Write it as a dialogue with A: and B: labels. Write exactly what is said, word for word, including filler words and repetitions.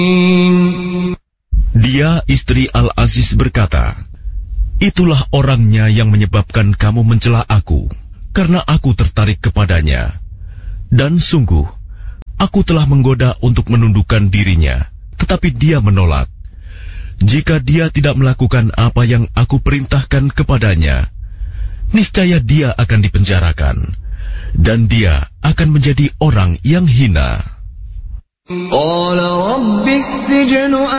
A: Dia, istri Al-Aziz, berkata, "Itulah orangnya yang menyebabkan kamu mencela aku, karena aku tertarik kepadanya. Dan sungguh, aku telah menggoda untuk menundukkan dirinya, tetapi dia menolak. Jika dia tidak melakukan apa yang aku perintahkan kepadanya, niscaya dia akan dipenjarakan, dan dia akan menjadi orang yang hina."